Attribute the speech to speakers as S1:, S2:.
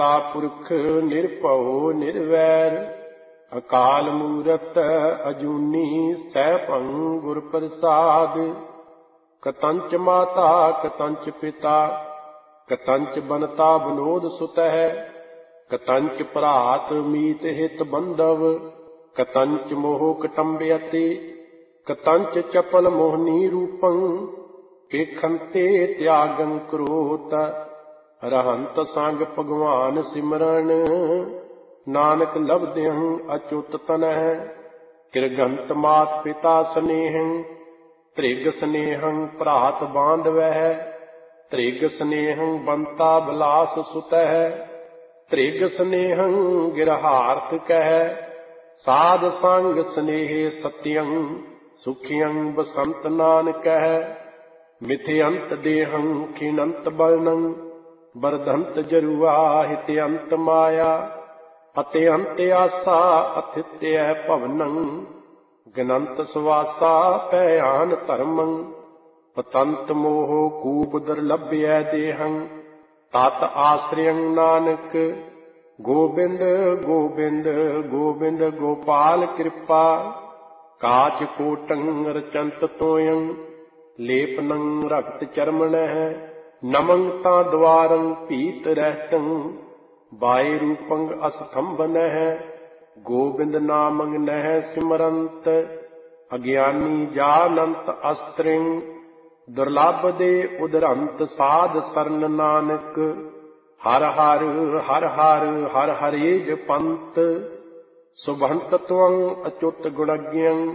S1: पुरख निरभउ निर्वैर अकाल मूरत अजूनी सैभं गुर प्रसाद। कतंच माता कतंच पिता कतंच बनता विनोद सुतः। कतंच भ्रात मीत हित बंधव कतंच मोह कटंबयति। कतंच चपल मोहनी रूपं पेखंते त्यागं क्रोत। रहंत संग भगवान सिमरन नानक लभदेहं अच्युत तनः। किरगंत मात पिता स्नेहं त्रिग स्नेहं भ्रात बांधवः। त्रिग स्नेहं बंता बिलास सुतः। त्रिग स्नेहं गिरहार्थ कह। साध संग स्नेह सत्यं सुखियं बसंत नानकः। मिथ्यंत देहं खिनंत बलनं बरधंत जरुआ हित्यंत माया। अत्यंत आसा अथित्य भवनं गनंत सुवासा पयान धर्मं। पतंत मोह कूप दुर्लभ्य देहं तात आश्रयं नानक। गोबिंद गोबिंद गोबिंद गोपाल कृपा। काच कोटं रचंत तोयं लेपनं रक्त चर्मणः। नमं ता द्वारं पीत रहतं बाय रूपं अस्तंभनः। गोबिंद नामं नह सिमरंत अज्ञानी जानंत अस्त्रिं। दुर्लभ दे उदरंत साध सरन नानक। हर हर हर हर हर हरे जपंत। सुभंत त्वं अच्युत गुणज्ञं